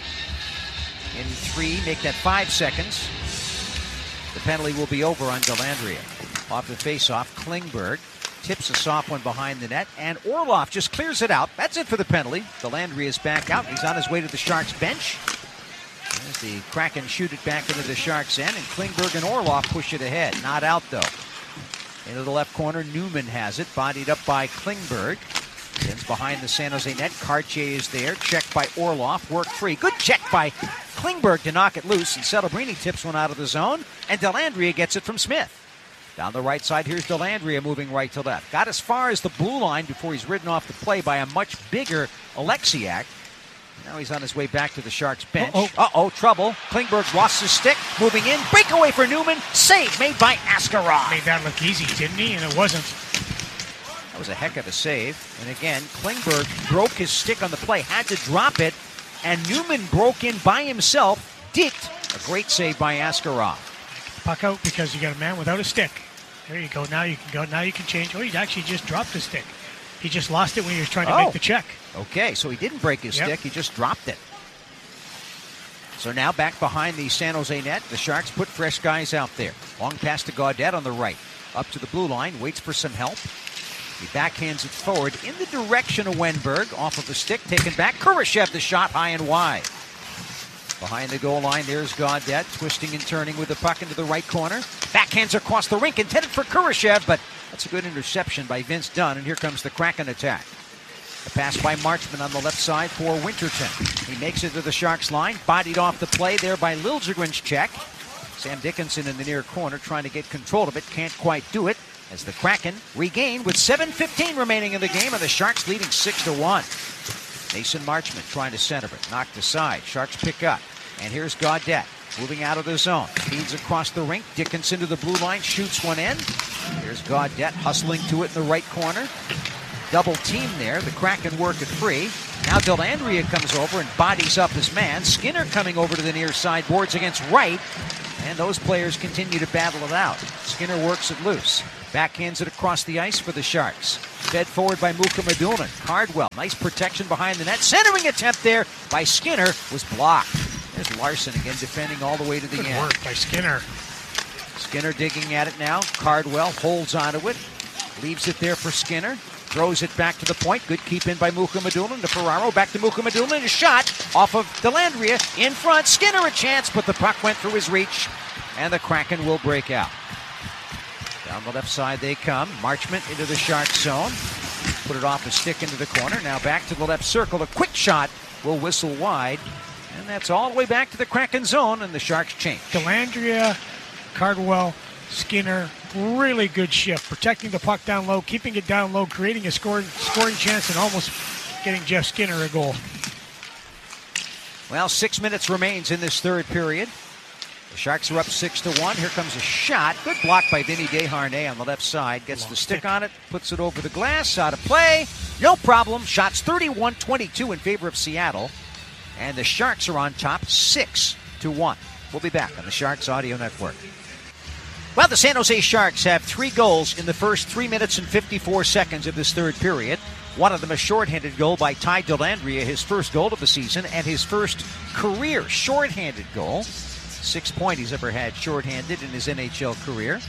In three, make that five seconds. The penalty will be over on Dellandrea. Off the face-off, Klingberg tips a soft one behind the net, and Orlov just clears it out. That's it for the penalty. Dellandrea is back out. He's on his way to the Sharks bench. As the Kraken shoot it back into the Sharks' end, and Klingberg and Orlov push it ahead. Not out, though. Into the left corner, Newman has it, bodied up by Klingberg. Sends behind the San Jose net. Cartier is there. Checked by Orlov. Work free. Good check by Klingberg to knock it loose. And Celebrini tips one out of the zone. And Dellandrea gets it from Smith. Down the right side, here's Dellandrea moving right to left. Got as far as the blue line before he's ridden off the play by a much bigger Alexiak. Now he's on his way back to the Sharks bench. Uh-oh, Uh-oh trouble. Klingberg lost his stick. Moving in. Breakaway for Newman. Save made by Askarov. Made that look easy, didn't he? And it wasn't. That was a heck of a save. And again, Klingberg broke his stick on the play, had to drop it, and Newman broke in by himself, dicked. A great save by Askarov. Puck out because you got a man without a stick. There you go. Now you can go. Now you can change. Oh, he actually just dropped his stick. He just lost it when he was trying to oh. make the check. Okay, so he didn't break his yep. stick. He just dropped it. So now back behind the San Jose net, the Sharks put fresh guys out there. Long pass to Gaudette on the right. Up to the blue line, waits for some help. He backhands it forward in the direction of Wenberg. Off of the stick, taken back. Kurashev the shot high and wide. Behind the goal line, there's Gaudette, twisting and turning with the puck into the right corner. Backhands across the rink, intended for Kurashev, but that's a good interception by Vince Dunn, and here comes the Kraken attack. A pass by Marchman on the left side for Winterton. He makes it to the Sharks line, bodied off the play there by Liljegren's check. Sam Dickinson in the near corner trying to get control of it, can't quite do it, as the Kraken regain with seven fifteen remaining in the game, and the Sharks leading six to one. Mason Marchman trying to center it, knocked aside. Sharks pick up, and here's Gaudette moving out of the zone. Feeds across the rink. Dickinson to the blue line, shoots one in. Here's Gaudette hustling to it in the right corner. Double team there. The Kraken work it free. Now Dellandrea comes over and bodies up his man. Skinner coming over to the near side, boards against right. And those players continue to battle it out. Skinner works it loose. Backhands it across the ice for the Sharks. Fed forward by Muka Madulan. Cardwell, nice protection behind the net. Centering attempt there by Skinner was blocked. There's Larson again defending all the way to the Good end. work by Skinner. Skinner digging at it now. Cardwell holds onto it. Leaves it there for Skinner. Throws it back to the point. Good keep in by Muka Madulan to Ferraro. Back to Muka Madulan. A shot off of Dellandrea in front. Skinner a chance, but the puck went through his reach. And the Kraken will break out. Down the left side they come. Marchment into the Sharks zone. Put it off a stick into the corner. Now back to the left circle. A quick shot will whistle wide. And that's all the way back to the Kraken zone, and the Sharks change. Dellandrea, Cardwell, Skinner, really good shift. Protecting the puck down low, keeping it down low, creating a scoring, scoring chance, and almost getting Jeff Skinner a goal. Well, six minutes remains in this third period. The Sharks are up six to one. Here comes a shot. Good block by Vinny Desharnais on the left side. Gets the stick on it, puts it over the glass, out of play. No problem. Shots thirty-one twenty-two in favor of Seattle. And the Sharks are on top six to one. We'll be back on the Sharks Audio Network. Well, the San Jose Sharks have three goals in the first three minutes and fifty-four seconds of this third period. One of them a shorthanded goal by Ty Dellandrea, his first goal of the season, and his first career shorthanded goal. Sixth point he's ever had shorthanded in his N H L career.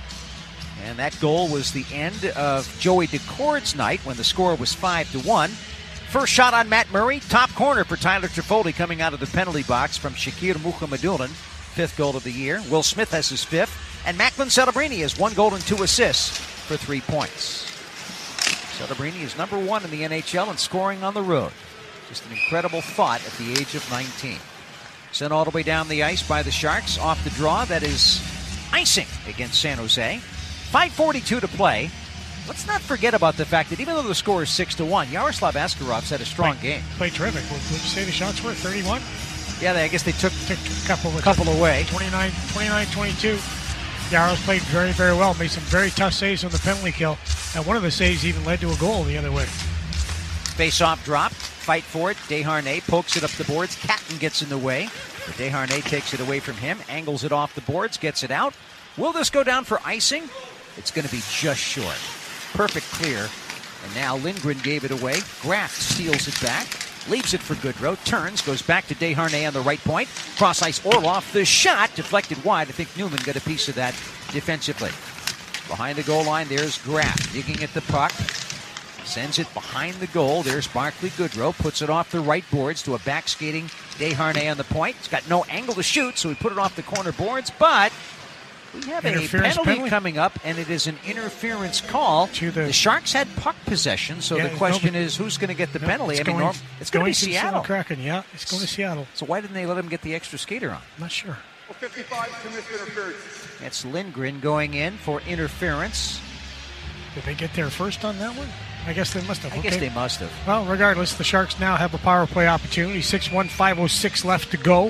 And that goal was the end of Joey Decord's night when the score was five to one. First shot on Matt Murray, top corner for Tyler Toffoli coming out of the penalty box from Shakir Mukhamadullin, fifth goal of the year. Will Smith has his fifth, and Macklin Celebrini has one goal and two assists for three points. Celebrini is number one in the N H L in scoring on the road. Just an incredible thought at the age of nineteen. Sent all the way down the ice by the Sharks off the draw. That is icing against San Jose. five forty-two to play. Let's not forget about the fact that even though the score is six to one, Yaroslav Askarov's had a strong Play, game. Played terrific. What would you say the shots were? thirty-one? Yeah, I guess they took, Took a couple, a couple away. twenty-nine twenty-two. Yaros played very, very well. Made some very tough saves on the penalty kill. And one of the saves even led to a goal the other way. Face-off drop. Fight for it. Desharnais pokes it up the boards. Catton gets in the way. But Desharnais takes it away from him. Angles it off the boards. Gets it out. Will this go down for icing? It's going to be just short. Perfect clear. And now Lindgren gave it away. Graff steals it back. Leaves it for Goodrow. Turns. Goes back to Desharnais on the right point. Cross ice Orlov. The shot deflected wide. I think Newman got a piece of that defensively. Behind the goal line, there's Graff digging at the puck. Sends it behind the goal. There's Barclay Goodrow. Puts it off the right boards to a back-skating Desharnais on the point. He's got no angle to shoot, so he put it off the corner boards. But we have a penalty, penalty coming up, and it is an interference call. To the, the Sharks had puck possession, so yeah, the question no, is who's going to get the no, penalty? It's I mean, going, Norm, it's going to be Seattle. Kraken, yeah, it's going to Seattle. So why didn't they let him get the extra skater on? I'm not sure. Well, fifty-five commits interference. That's Lindgren going in for interference. Did they get there first on that one? I guess they must have. I okay. guess they must have. Well, regardless, the Sharks now have a power play opportunity. six one, five oh six left to go.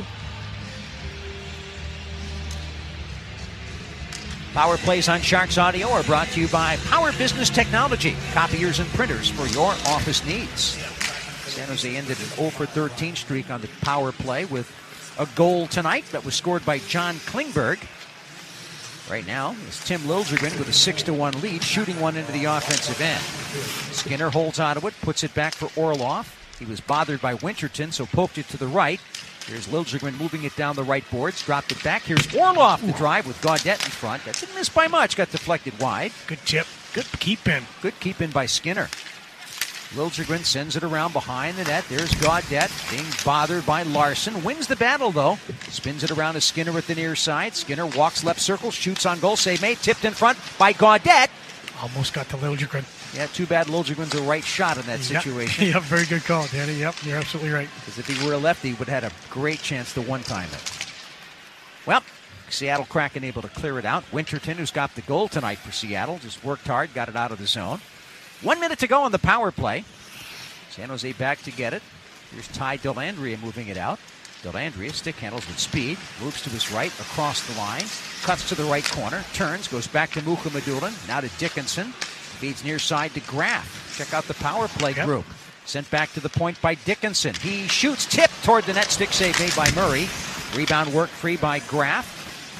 Power plays on Sharks Audio are brought to you by Power Business Technology, copiers and printers for your office needs. San Jose ended an oh for thirteen streak on the power play with a goal tonight that was scored by John Klingberg. Right now, it's Tim Liljegren with a six to one lead, shooting one into the offensive end. Skinner holds onto it, puts it back for Orlov. He was bothered by Winterton, so poked it to the right. Here's Liljegren moving it down the right boards, dropped it back. Here's Orlov to drive with Gaudette in front. That didn't miss by much, got deflected wide. Good tip, good keep in. Good keep in by Skinner. Liljegren sends it around behind the net. There's Gaudette being bothered by Larson. Wins the battle, though. Spins it around to Skinner at the near side. Skinner walks left circle, shoots on goal. Save made. Tipped in front by Gaudette. Almost got to Liljegren. Yeah, too bad Liljegren's a right shot in that situation. Yeah, very good call, Danny. Yep, you're absolutely right. Because if he were a lefty, he would have had a great chance to one-time it. Well, Seattle Kraken able to clear it out. Winterton, who's got the goal tonight for Seattle, just worked hard, got it out of the zone. One minute to go on the power play. San Jose back to get it. Here's Ty Dellandrea moving it out. Dellandrea stick handles with speed, moves to his right across the line, cuts to the right corner, turns, goes back to Mukhamadullin, now to Dickinson, feeds near side to Graff. Check out the power play yep. group. Sent back to the point by Dickinson. He shoots, tipped toward the net, stick save made by Murray. Rebound work free by Graff.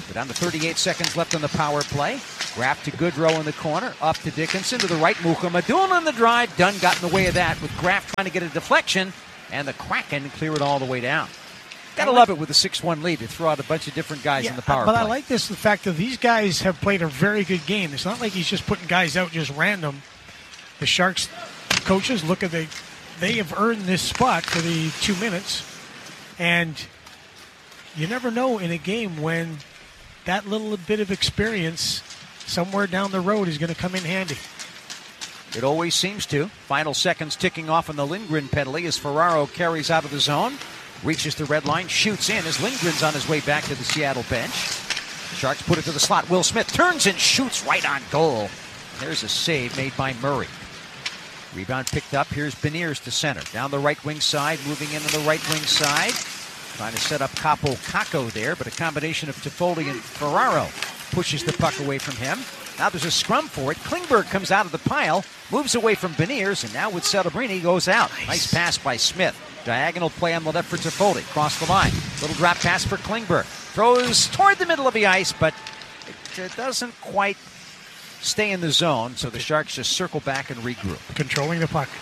We're down to thirty-eight seconds left on the power play. Graf to Goodrow in the corner. Up to Dickinson to the right. Mukhamadullin on the drive. Dunn got in the way of that with Graf trying to get a deflection. And the Kraken clear it all the way down. Gotta love it with a six one lead to throw out a bunch of different guys yeah, in the power but play. I like this, the fact that these guys have played a very good game. It's not like he's just putting guys out just random. The Sharks coaches look at the, they have earned this spot for the two minutes. And you never know in a game when that little bit of experience somewhere down the road is going to come in handy. It always seems to. Final seconds ticking off on the Lindgren penalty as Ferraro carries out of the zone. Reaches the red line, shoots in as Lindgren's on his way back to the Seattle bench. Sharks put it to the slot. Will Smith turns and shoots right on goal. There's a save made by Murray. Rebound picked up. Here's Beniers to center. Down the right wing side, moving into the right wing side. Trying to set up Capo Caco there, but a combination of Toffoli and Ferraro pushes the puck away from him. Now there's a scrum for it. Klingberg comes out of the pile, moves away from Beniers, and now with Celebrini goes out. Nice, nice pass by Smith. Diagonal play on the left for Toffoli. Cross the line. Little drop pass for Klingberg. Throws toward the middle of the ice, but it, it doesn't quite stay in the zone, so the Sharks just circle back and regroup. Controlling the puck.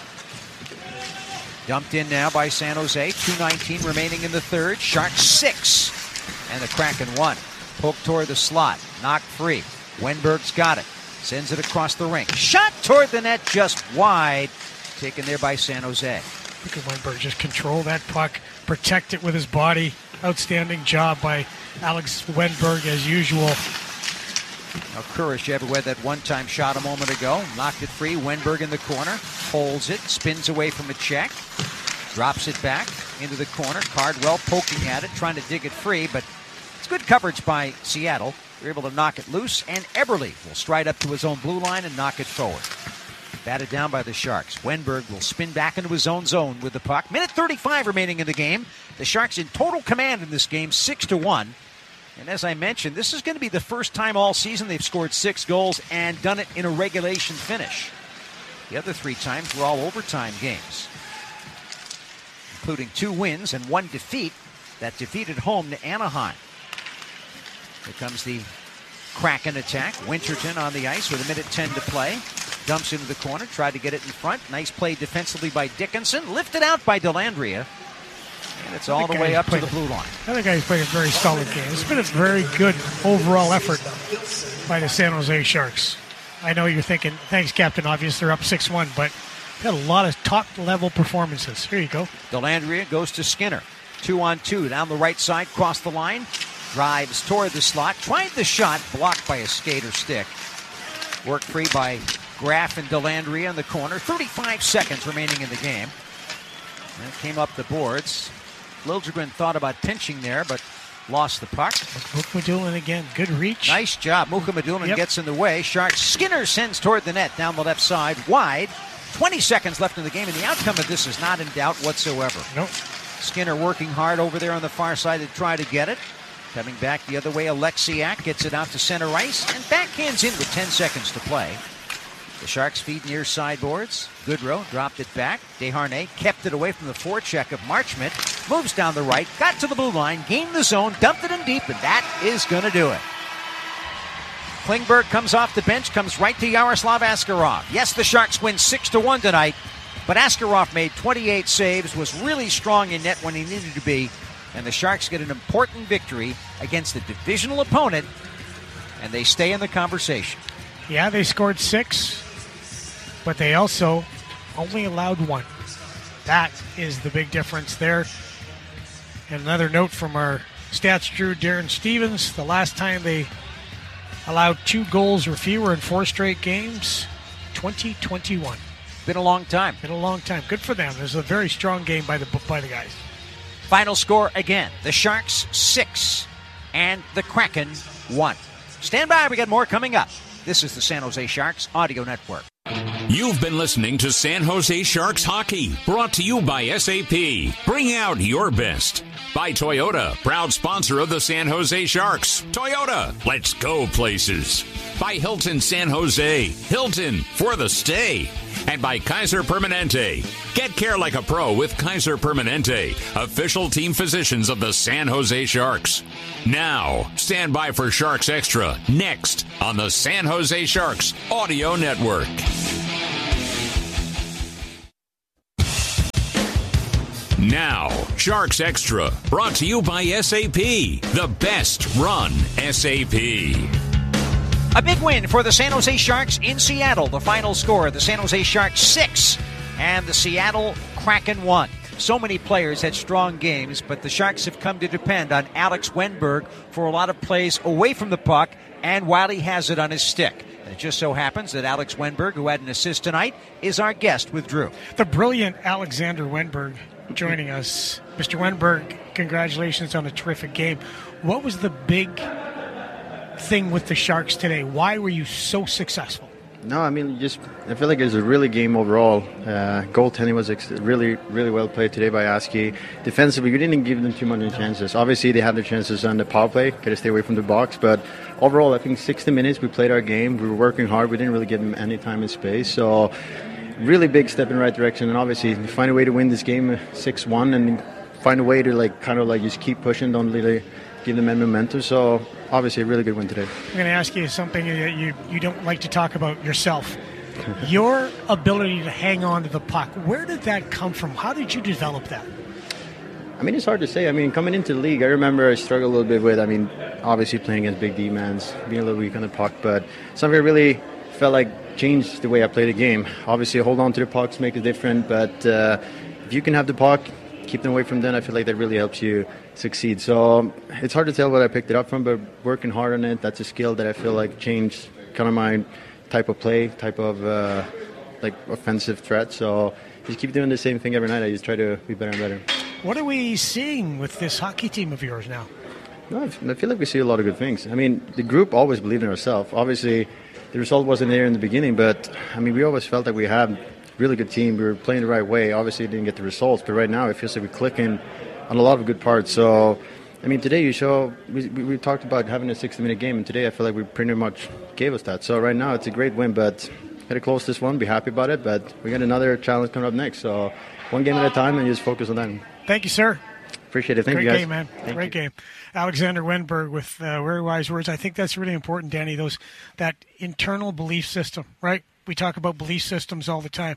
Dumped in now by San Jose. two nineteen remaining in the third. Sharks six. And the Kraken one. Poke toward the slot. Knocked free. Wenberg's got it. Sends it across the rink. Shot toward the net just wide. Taken there by San Jose. Look at Wenberg just control that puck. Protect it with his body. Outstanding job by Alex Wenberg as usual. Now Kurashev, who had that one-time shot a moment ago, knocked it free. Wenberg in the corner, holds it, spins away from a check, drops it back into the corner. Cardwell poking at it, trying to dig it free, but it's good coverage by Seattle. They're able to knock it loose, and Eberle will stride up to his own blue line and knock it forward. Batted down by the Sharks. Wenberg will spin back into his own zone with the puck. Minute thirty-five remaining in the game. The Sharks in total command in this game, six to one. And as I mentioned, this is going to be the first time all season they've scored six goals and done it in a regulation finish. The other three times were all overtime games, including two wins and one defeat. That defeat at home to Anaheim. Here comes the Kraken attack. Winterton on the ice with a minute ten to play. Dumps into the corner, tried to get it in front. Nice play defensively by Dickinson. Lifted out by Dellandrea. And it's all the way up to the blue line. The other guy's played a very solid game. It's been a very good overall effort by the San Jose Sharks. I know you're thinking, thanks, Captain Obvious, they're up six one, but got a lot of top-level performances. Here you go. Dellandrea goes to Skinner. Two on two, down the right side, cross the line. Drives toward the slot. Tried the shot, blocked by a skater stick. Worked free by Graf and Dellandrea in the corner. thirty-five seconds remaining in the game. And it came up the boards. Liljegren thought about pinching there, but lost the puck. Mukhamadullin again. Good reach. Nice job. Mukhamadullin yep. gets in the way. Sharks Skinner sends toward the net down the left side. Wide. twenty seconds left in the game, and the outcome of this is not in doubt whatsoever. Nope. Skinner working hard over there on the far side to try to get it. Coming back the other way, Alexiak gets it out to center ice and backhands in with ten seconds to play. The Sharks feed near sideboards. Goodrow dropped it back. Desharnais kept it away from the forecheck of Marchment. Moves down the right, got to the blue line, gained the zone, dumped it in deep, and that is going to do it. Klingberg comes off the bench, comes right to Yaroslav Askarov. Yes, the Sharks win six to one tonight, but Askarov made twenty-eight saves, was really strong in net when he needed to be, and the Sharks get an important victory against a divisional opponent, and they stay in the conversation. Yeah, they scored six, but they also only allowed one. That is the big difference there. And another note from our stats drew, Darren Stevens, the last time they allowed two goals or fewer in four straight games, twenty twenty-one. Been a long time. Been a long time. Good for them. It was a very strong game by the by the guys. Final score again. The Sharks six and the Kraken one. Stand by. We got more coming up. This is the San Jose Sharks Audio Network. You've been listening to San Jose Sharks Hockey, brought to you by S A P. Bring out your best. By Toyota, proud sponsor of the San Jose Sharks. Toyota, let's go places. By Hilton San Jose. Hilton, for the stay. and by Kaiser Permanente. Get care like a pro with Kaiser Permanente, official team physicians of the San Jose Sharks. Now, stand by for Sharks Extra, next on the San Jose Sharks Audio Network. Now, Sharks Extra, brought to you by S A P, the best run S A P. A big win for the San Jose Sharks in Seattle. The final score, the San Jose Sharks six and the Seattle Kraken one. So many players had strong games, but the Sharks have come to depend on Alex Wennberg for a lot of plays away from the puck and while he has it on his stick. And it just so happens that Alex Wennberg, who had an assist tonight, is our guest with Drew. The brilliant Alexander Wennberg joining us. Mister Wennberg, congratulations on a terrific game. What was the big thing with the Sharks today? Why were you so successful? No, I mean, just I feel like it was a really game overall. Uh, goaltending was ex- really, really well played today by Askey. Defensively, we didn't give them too many chances. Obviously, they had their chances on the power play, got to stay away from the box. But overall, I think sixty minutes we played our game. We were working hard. We didn't really give them any time and space. So, really big step in the right direction. And obviously, find a way to win this game six one and find a way to like kind of like just keep pushing. Don't really give them any momentum. So, obviously, a really good win today. I'm going to ask you something that you, you don't like to talk about yourself. Your ability to hang on to the puck, where did that come from? How did you develop that? I mean, it's hard to say. I mean, coming into the league, I remember I struggled a little bit with, I mean, obviously playing against big D-mans, being a little weak on the puck, but something I really felt like changed the way I played the game. Obviously, hold on to the pucks, make it different, but uh, if you can have the puck, keep them away from them, I feel like that really helps you succeed. So it's hard to tell where I picked it up from, but working hard on it, that's a skill that I feel like changed kind of my type of play, type of uh, like offensive threat. So just keep doing the same thing every night. I just try to be better and better. What are we seeing with this hockey team of yours now? No, I feel like we see a lot of good things. I mean, the group always believed in ourselves. Obviously, the result wasn't there in the beginning, but I mean, we always felt that we had a really good team. We were playing the right way. Obviously, didn't get the results, but right now it feels like we're clicking on a lot of good parts. So, I mean, today you show, we, we, we talked about having a sixty-minute game, and today I feel like we pretty much gave us that. So right now it's a great win, but got to close this one, be happy about it, but we got another challenge coming up next. So one game at a time and just focus on that. Thank you, sir. Appreciate it. Thank Great you, guys. game, man. Thank Great you. game. Alexander Wennberg with uh, very wise words. I think that's really important, Danny, those that internal belief system, right? We talk about belief systems all the time.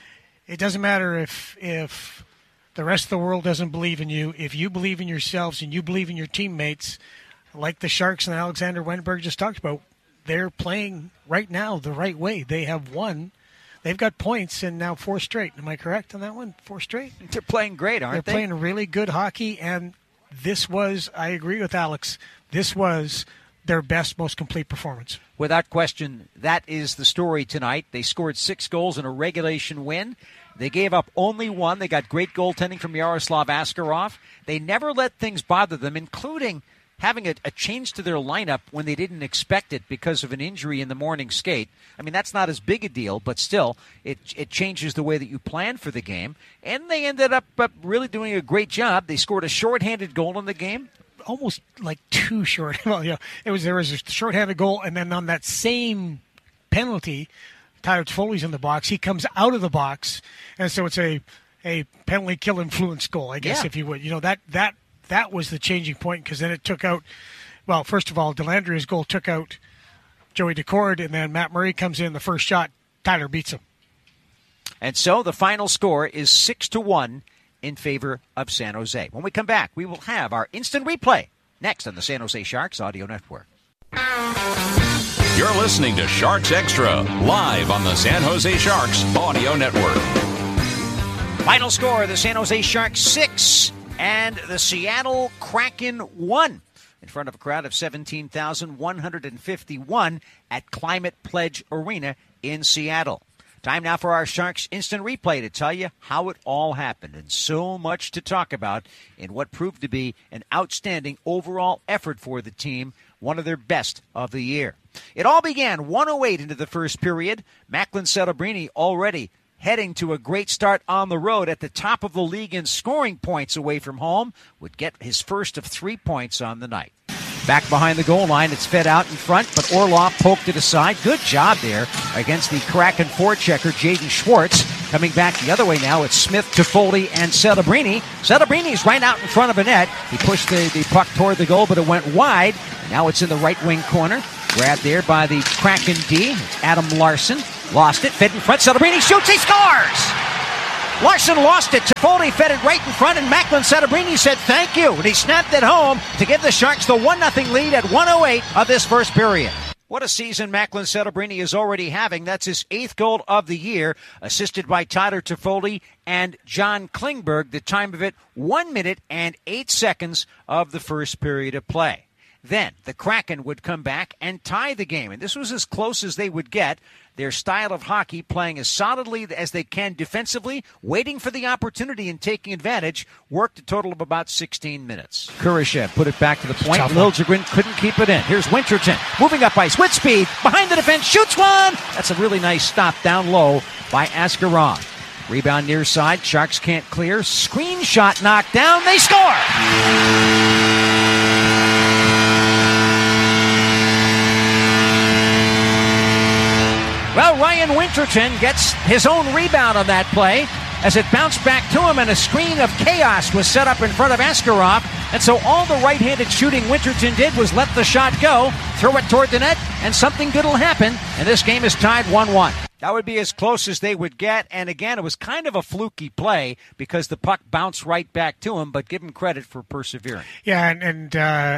It doesn't matter if if the rest of the world doesn't believe in you. If you believe in yourselves and you believe in your teammates, like the Sharks and Alexander Wennberg just talked about, they're playing right now the right way. They have won. They've got points and now four straight. Am I correct on that one? Four straight? They're playing great, aren't They're they? playing really good hockey, and this was, I agree with Alex, this was their best, most complete performance. Without question, that is the story tonight. They scored six goals in a regulation win. They gave up only one. They got great goaltending from Yaroslav Askarov. They never let things bother them, including having a, a change to their lineup when they didn't expect it because of an injury in the morning skate. I mean, that's not as big a deal, but still, it it changes the way that you plan for the game. And they ended up uh, really doing a great job. They scored a shorthanded goal in the game. Almost like too short. Well, yeah, it was there was a shorthanded goal, and then on that same penalty, Tyler Foley's in the box. He comes out of the box, and so it's a a penalty kill influence goal, I guess, Yeah. if you would. You know, that that that was the changing point, because then it took out. Well, first of all, Delandria's goal took out Joey Decord, and then Matt Murray comes in the first shot. Tyler beats him. And so the final score is six to one in favor of San Jose. When we come back, we will have our instant replay next on the San Jose Sharks Audio Network. You're listening to Sharks Extra, live on the San Jose Sharks Audio Network. Final score, the San Jose Sharks six and the Seattle Kraken one. In front of a crowd of seventeen thousand one hundred fifty-one at Climate Pledge Arena in Seattle. Time now for our Sharks Instant Replay to tell you how it all happened, and so much to talk about in what proved to be an outstanding overall effort for the team, one of their best of the year. It all began one oh eight into the first period. Macklin Celebrini already heading to a great start on the road at the top of the league in scoring points away from home, would get his first of three points on the night. Back behind the goal line, it's fed out in front, but Orlov poked it aside. Good job there against the Kraken forechecker, Jaden Schwartz. Coming back the other way now, it's Smith, Toffoli, and Celebrini. Celebrini's right out in front of a net. He pushed the, the puck toward the goal, but it went wide. Now it's in the right wing corner. Grabbed there by the Kraken D. It's Adam Larson. Lost it, fed in front. Celebrini shoots, he scores! Larson lost it. Toffoli fed it right in front, and Macklin Celebrini said thank you. And he snapped it home to give the Sharks the one nothing lead at one oh eight of this first period. What a season Macklin Celebrini is already having. That's his eighth goal of the year, assisted by Tyler Toffoli and John Klingberg. The time of it, one minute and eight seconds of the first period of play. Then the Kraken would come back and tie the game, and this was as close as they would get. Their style of hockey, playing as solidly as they can defensively, waiting for the opportunity and taking advantage, worked a total of about sixteen minutes. Kurashev put it back to the point. Liljegren couldn't keep it in. Here's Winterton moving up ice with speed. Behind the defense, shoots one! That's a really nice stop down low by Askarov. Rebound near side. Sharks can't clear. Screen shot knocked down. They score! Well, Ryan Winterton gets his own rebound on that play as it bounced back to him, and a screen of chaos was set up in front of Askarov. And so all the right-handed shooting Winterton did was let the shot go, throw it toward the net, and something good will happen. And this game is tied one one. That would be as close as they would get. And again, it was kind of a fluky play because the puck bounced right back to him, but give him credit for persevering. Yeah, and, and uh,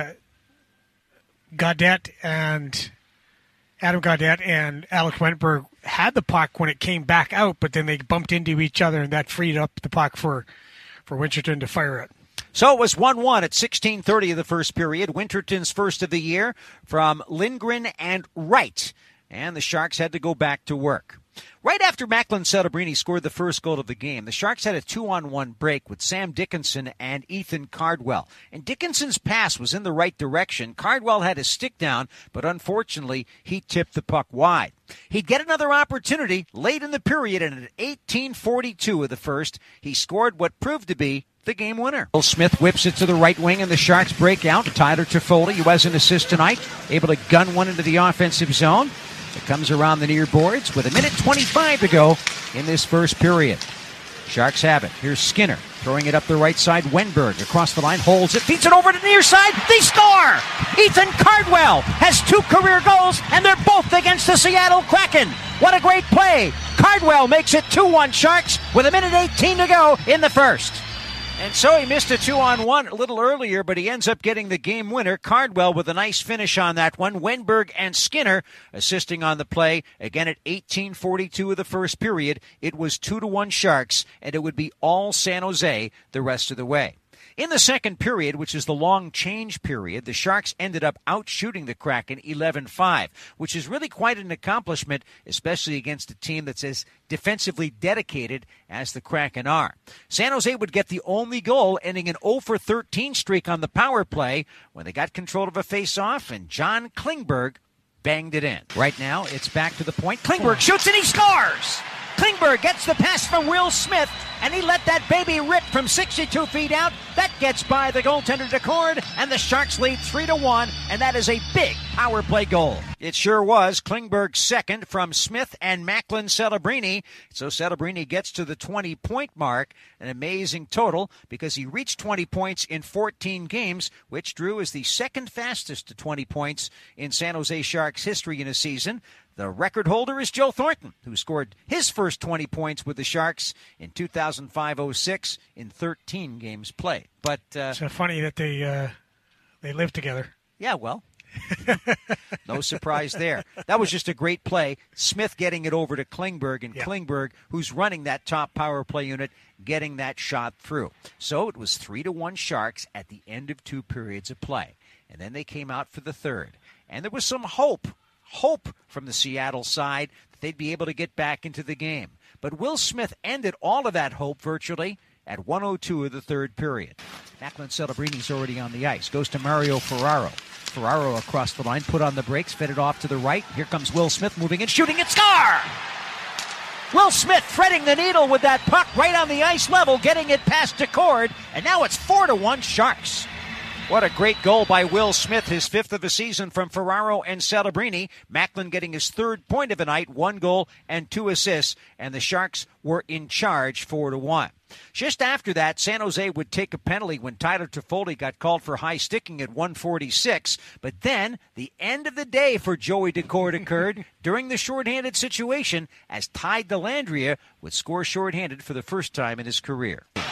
Gaudette and... Adam Gaudette and Alex Wentberg had the puck when it came back out, but then they bumped into each other, and that freed up the puck for, for Winterton to fire it. So it was one one at sixteen thirty of the first period. Winterton's first of the year from Lindgren and Wright. And the Sharks had to go back to work. Right after Macklin Celebrini scored the first goal of the game, the Sharks had a two-on-one break with Sam Dickinson and Ethan Cardwell. And Dickinson's pass was in the right direction. Cardwell had his stick down, but unfortunately, he tipped the puck wide. He'd get another opportunity late in the period, and at eighteen forty-two of the first, he scored what proved to be the game winner. Will Smith whips it to the right wing, and the Sharks break out. Tyler Toffoli, who has an assist tonight, able to gun one into the offensive zone. It comes around the near boards with a minute twenty-five to go in this first period. Sharks have it. Here's Skinner throwing it up the right side. Wennberg across the line, holds it, feeds it over to the near side. They score! Ethan Cardwell has two career goals, and they're both against the Seattle Kraken. What a great play. Cardwell makes it two one Sharks with a minute eighteen to go in the first. And so he missed a two-on-one a little earlier, but he ends up getting the game winner. Cardwell with a nice finish on that one. Wennberg and Skinner assisting on the play. Again, at eighteen forty-two of the first period, it was two to one Sharks, and it would be all San Jose the rest of the way. In the second period, which is the long change period, the Sharks ended up outshooting the Kraken eleven five, which is really quite an accomplishment, especially against a team that's as defensively dedicated as the Kraken are. San Jose would get the only goal, ending an oh for thirteen streak on the power play when they got control of a face-off, and John Klingberg banged it in. Right now, it's back to the point. Klingberg shoots and he scores! Klingberg gets the pass from Will Smith, and he let that baby rip from sixty-two feet out. That gets by the goaltender Decord, and the Sharks lead three to one, and that is a big power play goal. It sure was. Klingberg's second from Smith and Macklin Celebrini. So Celebrini gets to the twenty-point mark, an amazing total, because he reached twenty points in fourteen games, which Drew is the second fastest to twenty points in San Jose Sharks history in a season. The record holder is Joe Thornton, who scored his first twenty points with the Sharks in two thousand five oh six in thirteen games played. But uh, it's so funny that they uh, they live together. Yeah, well, no surprise there. That was just a great play. Smith getting it over to Klingberg, and yeah. Klingberg, who's running that top power play unit, getting that shot through. So it was three to one Sharks at the end of two periods of play. And then they came out for the third. And there was some hope. Hope from the Seattle side that they'd be able to get back into the game. But Will Smith ended all of that hope virtually at one oh two of the third period. Macklin Celebrini's already on the ice. Goes to Mario Ferraro. Ferraro across the line, put on the brakes, fed it off to the right. Here comes Will Smith moving and shooting it. Score! Will Smith threading the needle with that puck right on the ice level, getting it past Decord, and now it's four to one Sharks. What a great goal by Will Smith, his fifth of the season from Ferraro and Celebrini. Macklin getting his third point of the night, one goal and two assists, and the Sharks were in charge four to one. Just after that, San Jose would take a penalty when Tyler Toffoli got called for high sticking at one forty-six. But then the end of the day for Joey Daccord occurred during the shorthanded situation as Ty Dellandrea would score shorthanded for the first time in his career.